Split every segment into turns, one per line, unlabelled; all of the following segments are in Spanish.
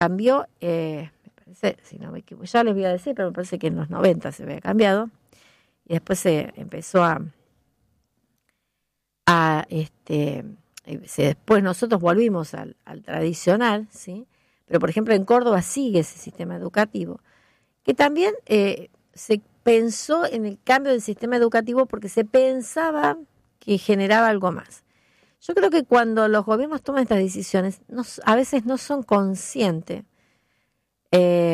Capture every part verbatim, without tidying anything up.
cambió, eh, me parece, si no me equivoco, ya les voy a decir, pero me parece que en los noventa se había cambiado, y después se empezó a, a este, se, después nosotros volvimos al, al tradicional, ¿sí? Pero por ejemplo en Córdoba sigue ese sistema educativo, que también eh, se pensó en el cambio del sistema educativo porque se pensaba que generaba algo más. Yo creo que cuando los gobiernos toman estas decisiones, no, a veces no son conscientes, eh,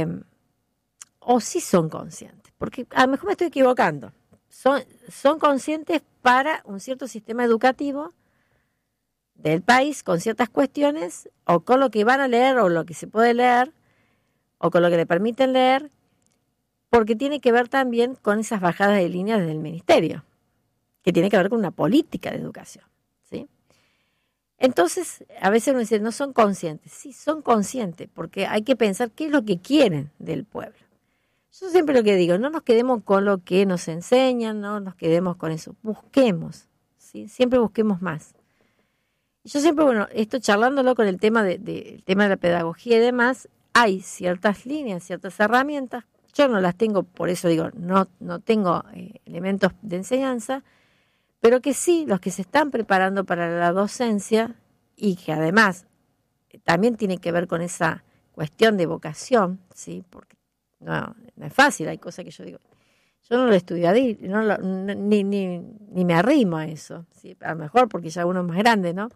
o sí son conscientes, porque a lo mejor me estoy equivocando, son, son conscientes para un cierto sistema educativo del país con ciertas cuestiones, o con lo que van a leer, o lo que se puede leer, o con lo que le permiten leer, porque tiene que ver también con esas bajadas de línea desde el ministerio, que tiene que ver con una política de educación, ¿sí? Entonces, a veces uno dice, no son conscientes. Sí, son conscientes, porque hay que pensar qué es lo que quieren del pueblo. Yo siempre lo que digo, no nos quedemos con lo que nos enseñan, no nos quedemos con eso, busquemos, ¿sí? Siempre busquemos más. Yo siempre, bueno, esto charlándolo con el tema de, de, el tema de la pedagogía y demás, hay ciertas líneas, ciertas herramientas, yo no las tengo, por eso digo, no, no tengo eh, elementos de enseñanza, pero que sí, los que se están preparando para la docencia y que además eh, también tiene que ver con esa cuestión de vocación, ¿sí? Porque no, no es fácil, hay cosas que yo digo, yo no lo estudié, no lo, ni, ni, ni me arrimo a eso, ¿sí? A lo mejor porque ya uno es más grande, ¿no?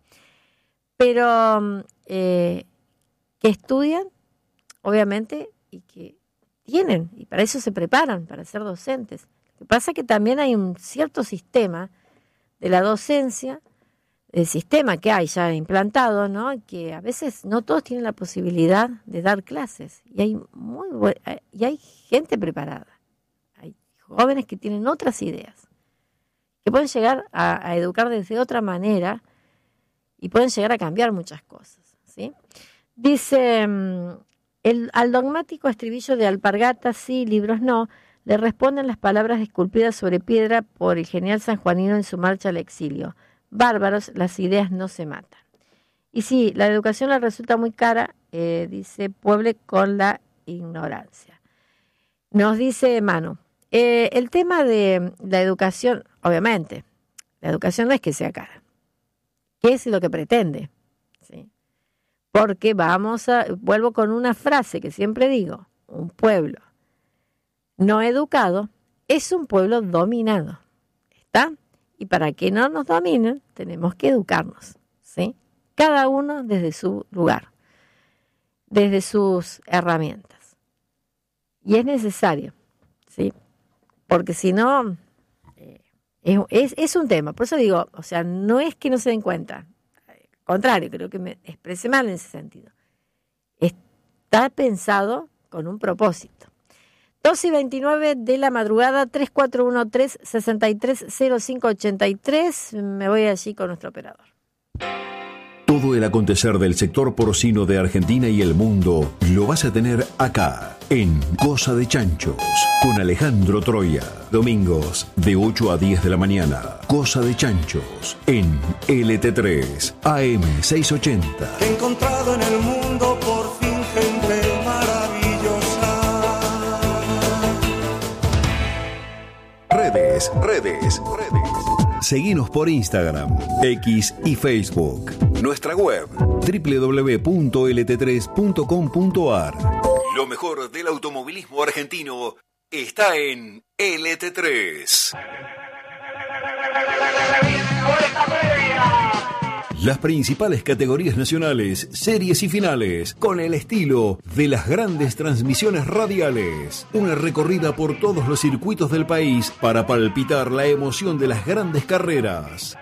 Pero eh, que estudian, obviamente, y que tienen, y para eso se preparan, para ser docentes. Lo que pasa es que también hay un cierto sistema de la docencia, el sistema que hay ya implantado, ¿no? Que a veces no todos tienen la posibilidad de dar clases, y hay muy buen, y hay gente preparada, hay jóvenes que tienen otras ideas, que pueden llegar a, a educar desde otra manera y pueden llegar a cambiar muchas cosas, ¿sí? Dice, el, al dogmático estribillo de alpargatas sí, libros no, le responden las palabras esculpidas sobre piedra por el genial sanjuanino en su marcha al exilio. Bárbaros, las ideas no se matan. Y sí, la educación le resulta muy cara, eh, dice, pueble con la ignorancia. Nos dice Manu, eh, el tema de la educación, obviamente, la educación no es que sea cara. ¿Qué es lo que pretende? ¿Sí? Porque vamos a, vuelvo con una frase que siempre digo, un pueblo no educado es un pueblo dominado, ¿está? Y para que no nos dominen, tenemos que educarnos, ¿sí? Cada uno desde su lugar, desde sus herramientas. Y es necesario, ¿sí? Porque si no, eh, es, es, es un tema. Por eso digo, o sea, no es que no se den cuenta. Al contrario, creo que me expresé mal en ese sentido. Está pensado con un propósito. dos y veintinueve de la madrugada, tres cuatro uno tres, seis tres cero cinco ocho tres. Me voy allí con nuestro operador.
Todo el acontecer del sector porcino de Argentina y el mundo lo vas a tener acá, en Cosa de Chanchos, con Alejandro Troya. Domingos, de ocho a diez de la mañana. Cosa de Chanchos, en L T tres, A M seiscientos ochenta.
He encontrado en el mundo por fin gente maravillosa.
Redes, redes, redes. Seguinos por Instagram, X y Facebook. Nuestra web, doble u doble u doble u punto l t tres punto com punto a r. Lo mejor del automovilismo argentino está en L T tres. Las principales categorías nacionales, series y finales, con el estilo de las grandes transmisiones radiales. Una recorrida por todos los circuitos del país para palpitar la emoción de las grandes carreras.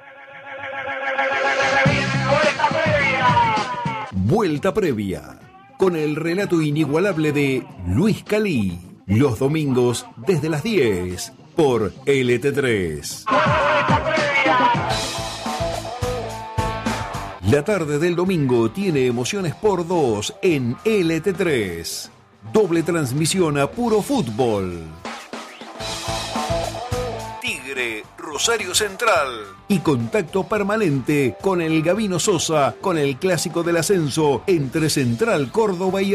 Vuelta Previa, con el relato inigualable de Luis Calí. Los domingos desde las diez por L T tres. La tarde del domingo tiene emociones por dos en L T tres. Doble transmisión a puro fútbol. Tigre Rosario Central. Y contacto permanente con el Gabino Sosa, con el clásico del ascenso entre Central Córdoba y